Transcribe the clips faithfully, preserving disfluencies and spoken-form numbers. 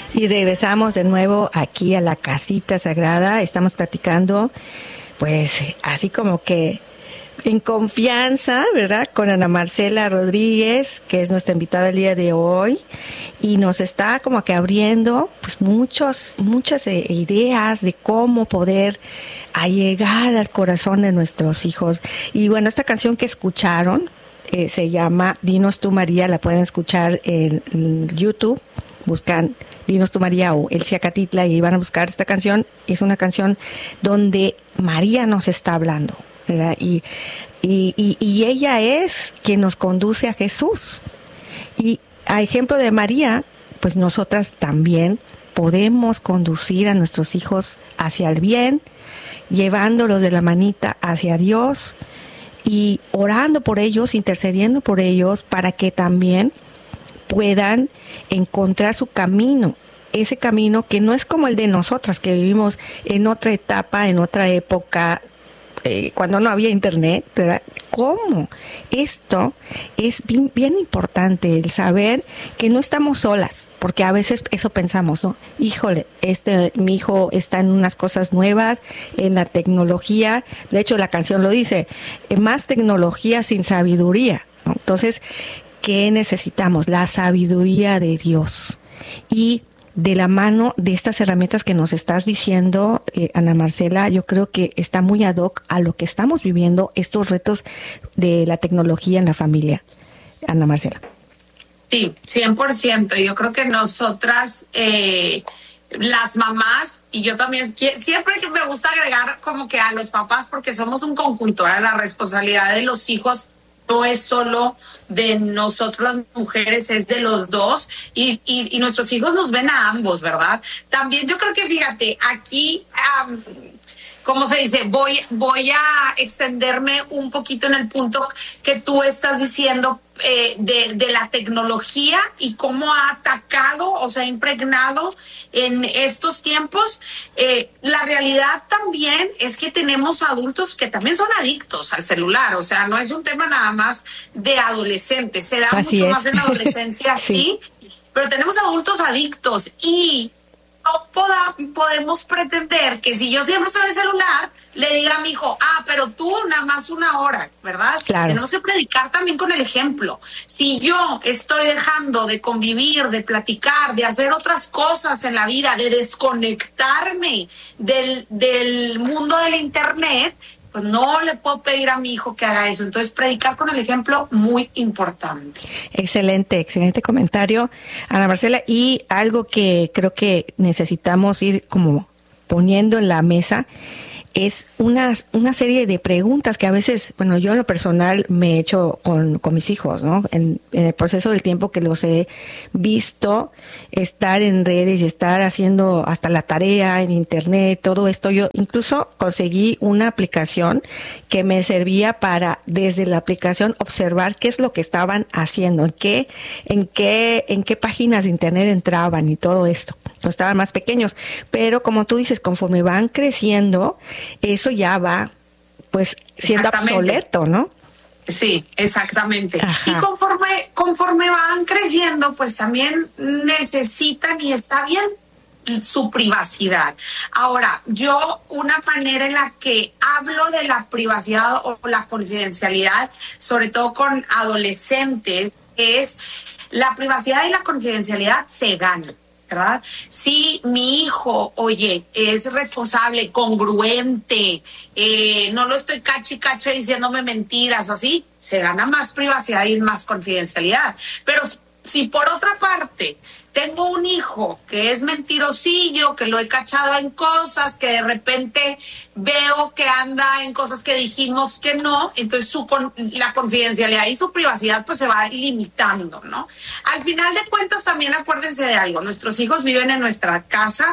Y regresamos de nuevo aquí a la casita sagrada. Estamos platicando, pues, así como que en confianza, ¿verdad? Con Ana Marcela Rodríguez, que es nuestra invitada el día de hoy. Y nos está como que abriendo, pues, muchos, muchas eh, ideas de cómo poder allegar al corazón de nuestros hijos. Y bueno, esta canción que escucharon eh, se llama Dinos tú, María. La pueden escuchar en, en YouTube. Buscan Dinos tú, María, o El Ciacatitla, y van a buscar esta canción. Es una canción donde María nos está hablando, ¿verdad? Y, y, y, y ella es quien nos conduce a Jesús. Y a ejemplo de María, pues nosotras también podemos conducir a nuestros hijos hacia el bien, llevándolos de la manita hacia Dios y orando por ellos, intercediendo por ellos, para que también puedan encontrar su camino, ese camino que no es como el de nosotras, que vivimos en otra etapa, en otra época, eh, cuando no había internet, ¿verdad? ¿Cómo? Esto es bien, bien importante, el saber que no estamos solas, porque a veces eso pensamos, ¿no? Híjole, este, mi hijo está en unas cosas nuevas, en la tecnología. De hecho, la canción lo dice, más tecnología sin sabiduría, ¿no? Entonces, ¿qué necesitamos? La sabiduría de Dios. Y de la mano de estas herramientas que nos estás diciendo, eh, Ana Marcela, yo creo que está muy ad hoc a lo que estamos viviendo, estos retos de la tecnología en la familia. Ana Marcela. Sí, cien por ciento. Yo creo que nosotras, eh, las mamás, y yo también, siempre que me gusta agregar como que a los papás, porque somos un conjunto, ¿eh? La responsabilidad de los hijos no es solo de nosotros las mujeres, es de los dos, y, y, y nuestros hijos nos ven a ambos, ¿verdad? También yo creo que, fíjate, aquí, um, ¿cómo se dice? Voy, voy a extenderme un poquito en el punto que tú estás diciendo eh, de, de la tecnología y cómo ha atacado o se ha impregnado en estos tiempos. Eh, la realidad también es que tenemos adultos que también son adictos al celular, o sea, no es un tema nada más de adolescentes, se da Así mucho es. más en la adolescencia, sí, pero tenemos adultos adictos y no poda, podemos pretender que si yo siempre estoy en el celular, le diga a mi hijo, ah, pero tú nada más una hora, ¿verdad? Claro. Tenemos que predicar también con el ejemplo. Si yo estoy dejando de convivir, de platicar, de hacer otras cosas en la vida, de desconectarme del, del mundo del internet, pues no le puedo pedir a mi hijo que haga eso. Entonces, predicar con el ejemplo, muy importante. Excelente, excelente comentario, Ana Marcela. Y algo que creo que necesitamos ir como poniendo en la mesa es una, una serie de preguntas que a veces, bueno, yo en lo personal me he hecho con, con mis hijos, ¿no? En, en el proceso del tiempo que los he visto estar en redes y estar haciendo hasta la tarea en internet, todo esto. Yo incluso conseguí una aplicación que me servía para, desde la aplicación, observar qué es lo que estaban haciendo, en qué, en qué, en qué páginas de internet entraban y todo esto. No estaban más pequeños, pero como tú dices, conforme van creciendo, eso ya va, pues, siendo obsoleto, ¿no? Sí, exactamente. Ajá. Y conforme, conforme van creciendo, pues también necesitan, y está bien, su privacidad. Ahora, yo, una manera en la que hablo de la privacidad o la confidencialidad, sobre todo con adolescentes, es la privacidad y la confidencialidad se ganan, ¿verdad? Si mi hijo, oye, es responsable, congruente, eh, no lo estoy cache y cache diciéndome mentiras o así, se gana más privacidad y más confidencialidad. Pero si por otra parte tengo un hijo que es mentirosillo, que lo he cachado en cosas, que de repente veo que anda en cosas que dijimos que no, entonces su con, la confidencialidad y su privacidad pues se va limitando, ¿no? Al final de cuentas también acuérdense de algo, nuestros hijos viven en nuestra casa,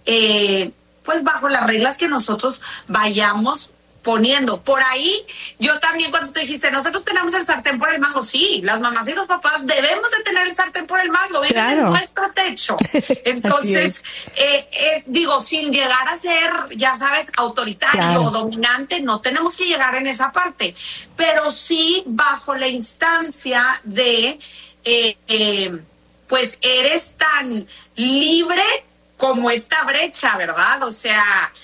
eh, pues bajo las reglas que nosotros vayamos poniendo. Por ahí, yo también cuando te dijiste, nosotros tenemos el sartén por el mango, sí, las mamás y los papás debemos de tener el sartén por el mango, viven claro. en nuestro techo. Entonces, eh, eh, digo, sin llegar a ser, ya sabes, autoritario claro. o dominante, no tenemos que llegar en esa parte, pero sí bajo la instancia de... Eh, eh, pues eres tan libre como esta brecha, ¿verdad? O sea,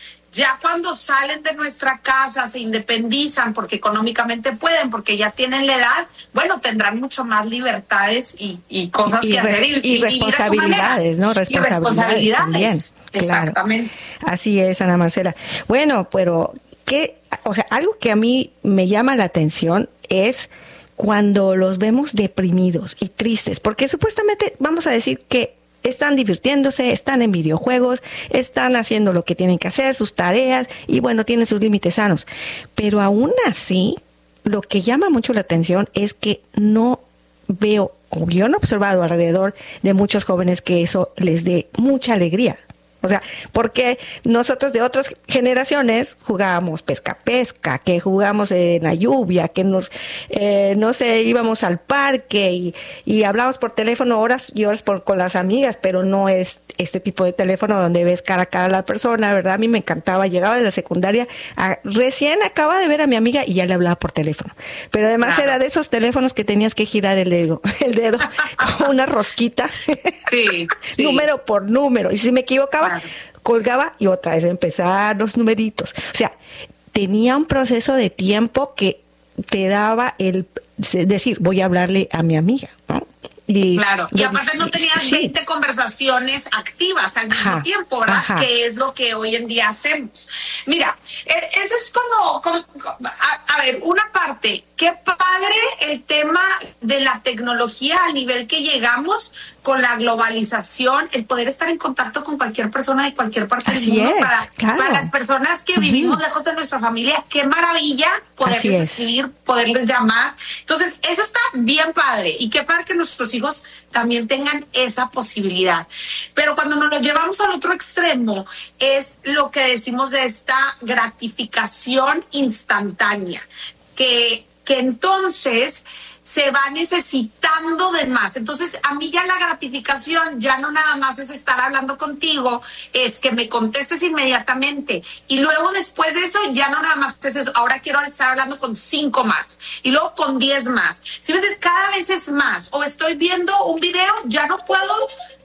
ya cuando salen de nuestra casa, se independizan porque económicamente pueden, porque ya tienen la edad, bueno, tendrán mucho más libertades y, y cosas y, que y hacer. Y, y, y responsabilidades, ¿no? Responsabilidades. Y responsabilidades. Bien, exactamente. Claro. Así es, Ana Marcela. Bueno, pero que, o sea, algo que a mí me llama la atención es cuando los vemos deprimidos y tristes, porque supuestamente vamos a decir que están divirtiéndose, están en videojuegos, están haciendo lo que tienen que hacer, sus tareas, y bueno, tienen sus límites sanos. Pero aún así, lo que llama mucho la atención es que no veo, o yo no he observado alrededor de muchos jóvenes que eso les dé mucha alegría. O sea, porque nosotros de otras generaciones jugábamos pesca-pesca, que jugamos en la lluvia, que nos, eh, no sé, íbamos al parque y, y hablábamos por teléfono horas y horas por, con las amigas, pero no es este tipo de teléfono donde ves cara a cara a la persona, ¿verdad? A mí me encantaba, llegaba de la secundaria, a, recién acababa de ver a mi amiga y ya le hablaba por teléfono. Pero además claro. Era de esos teléfonos que tenías que girar el dedo, el dedo como una rosquita, sí, sí. número por número, y si me equivocaba, claro. Colgaba y otra vez empezar los numeritos. O sea, tenía un proceso de tiempo que te daba el decir, voy a hablarle a mi amiga, ¿no? Y, claro, y aparte no tenías sí. veinte conversaciones activas al mismo ajá, tiempo, ¿verdad? Ajá. Que es lo que hoy en día hacemos. Mira, eso es como, como a, a ver, una parte, qué padre el tema de la tecnología al nivel que llegamos con la globalización, el poder estar en contacto con cualquier persona de cualquier parte Así del mundo. Es, para, claro. para las personas que uh-huh. vivimos lejos de nuestra familia, qué maravilla poderles escribir, poderles llamar. Entonces, eso está bien padre y qué padre que nuestros hijos también tengan esa posibilidad. Pero cuando nos lo llevamos al otro extremo, es lo que decimos de esta gratificación instantánea, que, que entonces se va necesitando de más. Entonces, a mí ya la gratificación ya no nada más es estar hablando contigo, es que me contestes inmediatamente. Y luego después de eso, ya no nada más es eso. Ahora quiero estar hablando con cinco más. Y luego con diez más. Si ves, cada vez es más. O estoy viendo un video, ya no puedo,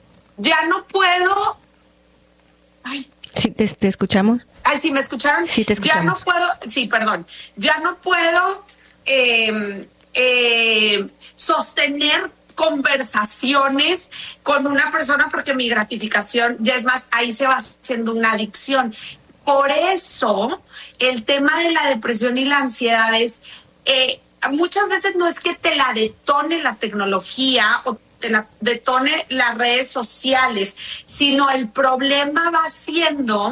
ya no puedo. Ay. ¿Sí te, te escuchamos? Ay, ¿sí me escucharon? Sí, te escuchamos. Ya no puedo, sí, perdón. Ya no puedo... Eh, Eh, sostener conversaciones con una persona porque mi gratificación ya es más, ahí se va haciendo una adicción. Por eso el tema de la depresión y la ansiedad es eh, muchas veces no es que te la detone la tecnología o te la detone las redes sociales, sino el problema va siendo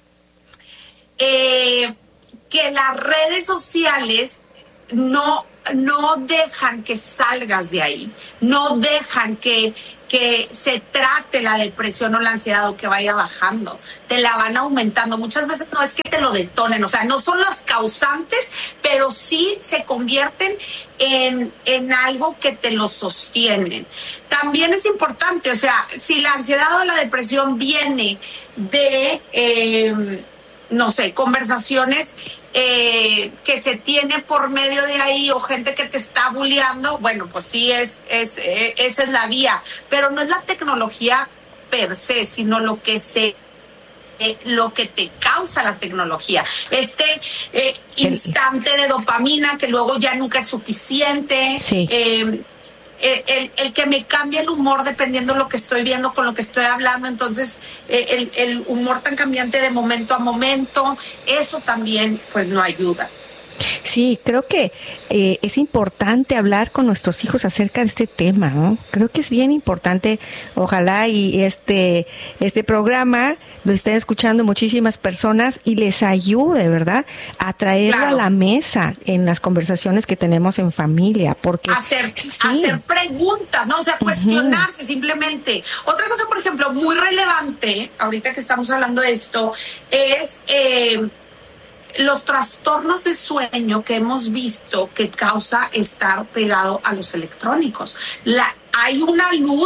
eh, que las redes sociales no no dejan que salgas de ahí, no dejan que, que se trate la depresión o la ansiedad o que vaya bajando, te la van aumentando. Muchas veces no es que te lo detonen, o sea, no son las causantes, pero sí se convierten en, en algo que te lo sostienen. También es importante, o sea, si la ansiedad o la depresión viene de, eh, no sé, conversaciones Eh, que se tiene por medio de ahí o gente que te está bulleando, bueno, pues sí, es, es, eh, esa es la vía, pero no es la tecnología per se, sino lo que se eh, lo que te causa la tecnología. Este eh, instante de dopamina que luego ya nunca es suficiente. Sí. Eh, El, el, el que me cambia el humor dependiendo de lo que estoy viendo, con lo que estoy hablando, entonces eh, el, el humor tan cambiante de momento a momento, eso también pues no ayuda. Sí, creo que eh, es importante hablar con nuestros hijos acerca de este tema, ¿no? Creo que es bien importante, ojalá y este este programa lo estén escuchando muchísimas personas y les ayude, ¿verdad? A traerlo claro. a la mesa en las conversaciones que tenemos en familia, porque hacer, sí. hacer preguntas, ¿no? O sea, cuestionarse uh-huh. simplemente. Otra cosa, por ejemplo, muy relevante, ahorita que estamos hablando de esto, es eh, los trastornos de sueño que hemos visto que causa estar pegado a los electrónicos. La, hay una luz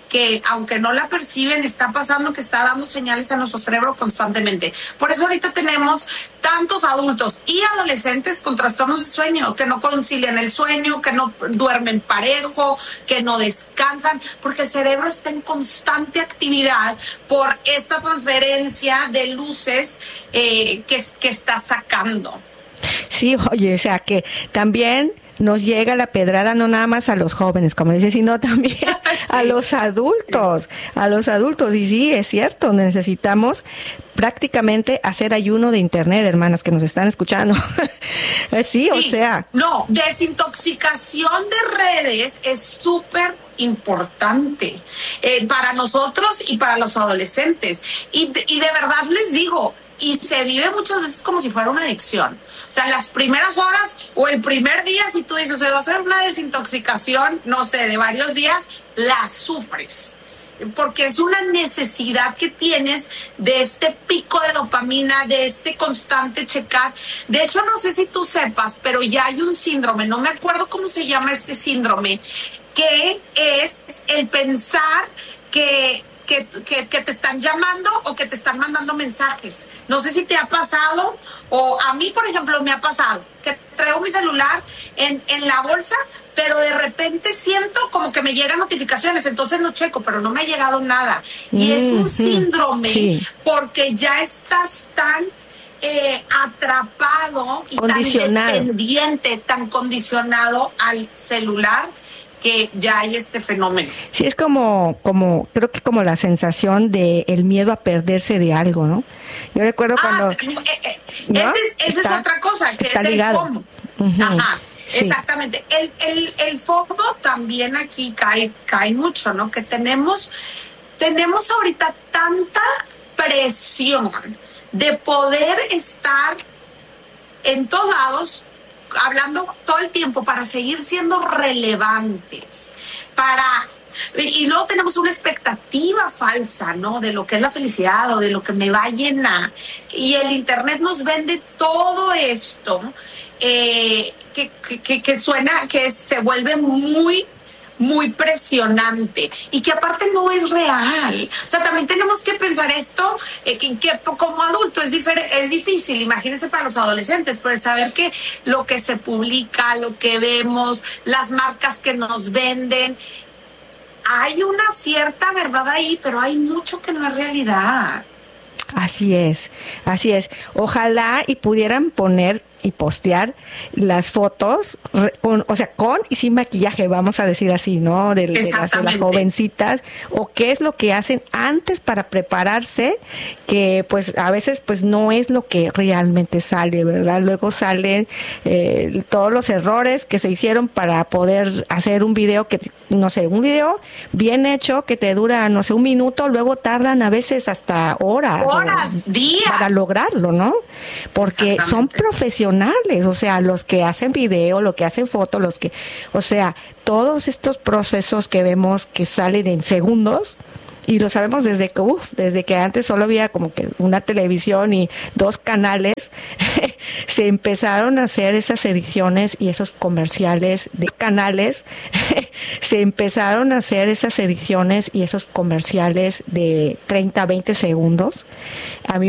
que aunque no la perciben, está pasando, que está dando señales a nuestro cerebro constantemente. Por eso ahorita tenemos tantos adultos y adolescentes con trastornos de sueño, que no concilian el sueño, que no duermen parejo, que no descansan, porque el cerebro está en constante actividad por esta transferencia de luces eh, que, que está sacando. Sí, oye, o sea que también nos llega la pedrada no nada más a los jóvenes, como dices, sino también sí. a los adultos, a los adultos. Y sí, es cierto, necesitamos prácticamente hacer ayuno de internet, hermanas que nos están escuchando. sí, sí, o sea. No, desintoxicación de redes es súper importante eh, para nosotros y para los adolescentes. Y, y de verdad les digo, y se vive muchas veces como si fuera una adicción. O sea, las primeras horas o el primer día, si tú dices, se va a hacer una desintoxicación, no sé, de varios días, la sufres. Porque es una necesidad que tienes de este pico de dopamina, de este constante checar. De hecho, no sé si tú sepas, pero ya hay un síndrome, no me acuerdo cómo se llama este síndrome, que es el pensar que... Que, que, que te están llamando o que te están mandando mensajes. No sé si te ha pasado, o a mí, por ejemplo, me ha pasado, que traigo mi celular en, en la bolsa, pero de repente siento como que me llegan notificaciones, entonces no checo, pero no me ha llegado nada. Y mm, es un síndrome, sí, porque ya estás tan eh, atrapado y tan dependiente, tan condicionado al celular, que ya hay este fenómeno. Sí, es como, como, creo que como la sensación de el miedo a perderse de algo, ¿no? Yo recuerdo ah, cuando... Eh, eh, ¿no? Esa es, esa es otra cosa, que es ligado. El FOMO. Uh-huh. Ajá, sí. Exactamente. El, el, el FOMO también aquí cae, cae mucho, ¿no? Que tenemos, tenemos ahorita tanta presión de poder estar en todos lados, hablando todo el tiempo para seguir siendo relevantes, para y luego tenemos una expectativa falsa, ¿no? De lo que es la felicidad o de lo que me va a llenar, y el internet nos vende todo esto eh, que, que, que suena, que se vuelve muy muy presionante y que aparte no es real. O sea, también tenemos que pensar esto, eh, que, que como adulto es, difer- es difícil, imagínense para los adolescentes, pero saber que lo que se publica, lo que vemos, las marcas que nos venden, hay una cierta verdad ahí, pero hay mucho que no es realidad. Así es, así es. Ojalá y pudieran poner y postear las fotos, con, o sea, con y sin maquillaje, vamos a decir así, ¿no? De, de, las, de las jovencitas, o qué es lo que hacen antes para prepararse, que pues a veces pues no es lo que realmente sale, ¿verdad? Luego salen eh, todos los errores que se hicieron para poder hacer un video que, no sé, un video bien hecho que te dura, no sé, un minuto, luego tardan a veces hasta horas. Horas, o, días. Para lograrlo, ¿no? Porque son profesionales. O sea, los que hacen video, los que hacen fotos, los que, o sea, todos estos procesos que vemos que salen en segundos, y lo sabemos desde que, uf, desde que antes solo había como que una televisión y dos canales, se empezaron a hacer esas ediciones y esos comerciales de canales, se empezaron a hacer esas ediciones y esos comerciales de treinta, veinte segundos. A mí